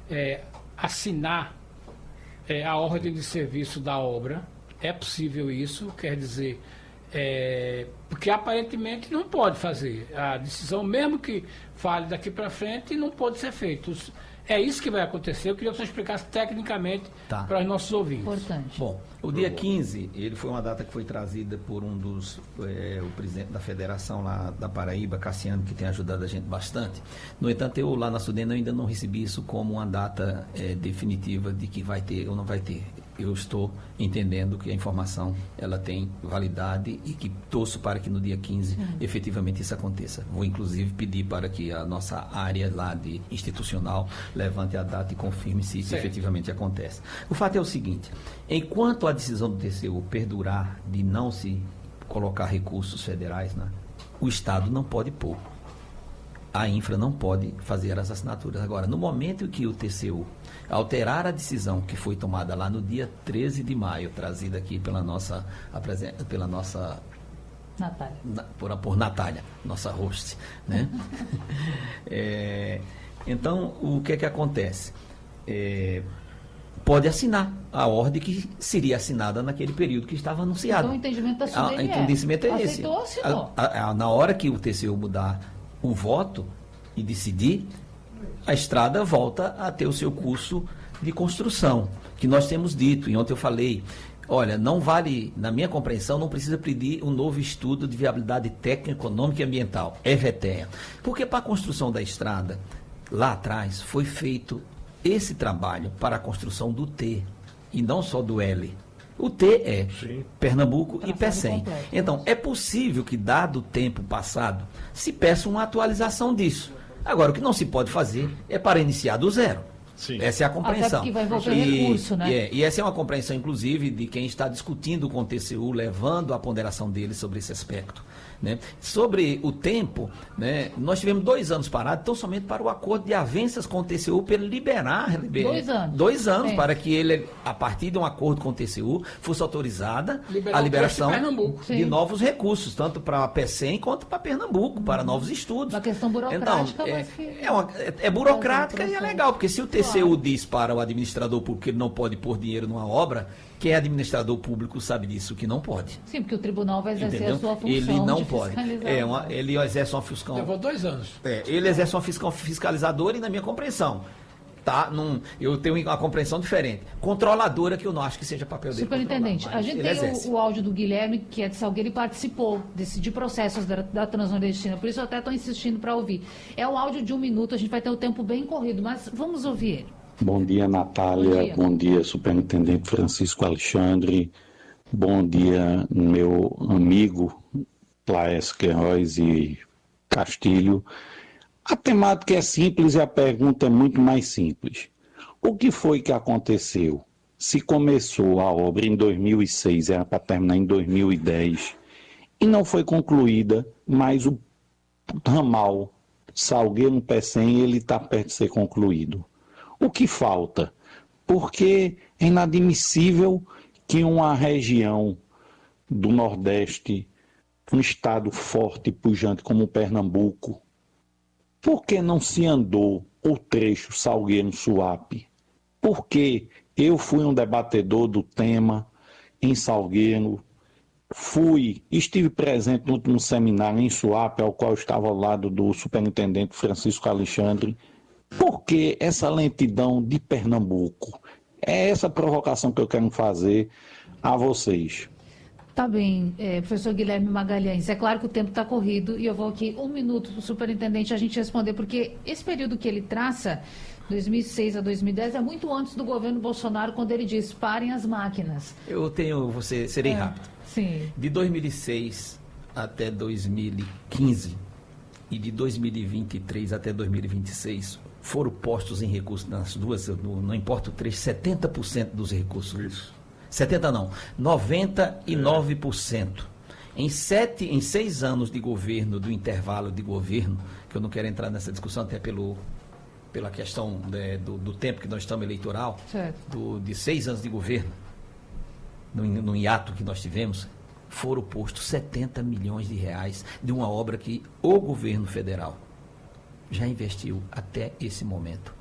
assinar a ordem de serviço da obra. É possível isso, quer dizer, porque aparentemente não pode fazer. A decisão, mesmo que fale daqui para frente, não pode ser feito. É isso que vai acontecer. Eu queria que você explicasse tecnicamente para os nossos ouvintes. Importante. Bom, o dia 15, ele foi uma data que foi trazida por o presidente da federação lá da Paraíba, Cassiano, que tem ajudado a gente bastante. No entanto, eu lá na Sudene ainda não recebi isso como uma data definitiva de que vai ter ou não vai ter. Eu estou entendendo que a informação ela tem validade e que torço para que no dia 15 efetivamente isso aconteça. Vou inclusive pedir para que a nossa área lá de institucional levante a data e confirme se isso efetivamente acontece. O fato é o seguinte: enquanto a decisão do TCU perdurar de não se colocar recursos federais, né, o Estado não pode pôr. A infra não pode fazer as assinaturas. Agora, no momento em que o TCU alterar a decisão que foi tomada lá no dia 13 de maio, trazida aqui pela nossa Natália. Por Natália, nossa host, né? Então, o que é que acontece? Pode assinar a ordem que seria assinada naquele período que estava anunciado. Então, o entendimento da Sudene entendimento é esse. Aceitou ou assinou? Na hora que o TCU mudar o voto e decidir, a estrada volta a ter o seu curso de construção, que nós temos dito, e ontem eu falei, olha, não vale, na minha compreensão, não precisa pedir um novo estudo de viabilidade técnica, econômica e ambiental, EVTEA, porque para a construção da estrada, lá atrás, foi feito esse trabalho para a construção do T, e não só do L. O T é Pernambuco e Pecém. Então, é possível que, dado o tempo passado, se peça uma atualização disso. Agora, o que não se pode fazer é para iniciar do zero. Sim. Essa é a compreensão. Até porque vai envolver recurso, né? E essa é uma compreensão, inclusive, de quem está discutindo com o TCU, levando a ponderação dele sobre esse aspecto. Né? Sobre o tempo, né, nós tivemos 2 anos parados, então somente para o acordo de avanças com o TCU, para ele liberar 2 anos. 2 anos, para que ele, a partir de um acordo com o TCU, fosse autorizada a liberação de novos recursos, tanto para a PECEM quanto para Pernambuco, para novos estudos. Uma questão burocrática, então, mas que... é burocrática e é legal, porque se o TCU diz para o administrador público que ele não pode pôr dinheiro numa obra, quem é administrador público sabe disso, que não pode. Sim, porque o tribunal vai exercer a sua função. Ele não de pode. Ele exerce uma fiscal. Levou 2 anos. Ele exerce uma fiscal fiscalizadora e, na minha compreensão, eu tenho uma compreensão diferente. Controladora, que eu não acho que seja papel dele. Superintendente, a gente tem o áudio do Guilherme, que é de Salgueiro, e participou de processos da Transnordestina, por isso eu até estou insistindo para ouvir. É um áudio de 1 minuto, a gente vai ter o tempo bem corrido, mas vamos ouvir ele. Bom dia, Natália. Bom dia, Superintendente Francisco Alexandre. Bom dia, meu amigo Laércio Queiroz e Castilho. A temática é simples e a pergunta é muito mais simples. O que foi que aconteceu? Se começou a obra em 2006, era para terminar em 2010, e não foi concluída, mas o ramal Salgueiro-Pecém, ele está perto de ser concluído. O que falta? Porque é inadmissível que uma região do Nordeste, um estado forte e pujante como Pernambuco, por que não se andou o trecho Salgueiro-Suape? Porque eu fui um debatedor do tema em Salgueiro, estive presente no último seminário em Suape, ao qual estava ao lado do superintendente Francisco Alexandre. Por que essa lentidão de Pernambuco? É essa provocação que eu quero fazer a vocês. Tá bem, professor Guilherme Magalhães. É claro que o tempo está corrido e eu vou aqui 1 minuto para o superintendente a gente responder, porque esse período que ele traça, 2006 a 2010, é muito antes do governo Bolsonaro, quando ele diz parem as máquinas. Serei rápido. Sim. De 2006 até 2015 e de 2023 até 2026, foram postos em recursos nas duas, não importa o trecho, 70% dos recursos. Isso. 70 não, 99%. Em 6 anos de governo, do intervalo de governo, que eu não quero entrar nessa discussão até pela questão do tempo que nós estamos eleitoral, de 6 anos de governo, no hiato que nós tivemos, foram postos 70 milhões de reais de uma obra que o governo federal já investiu até esse momento.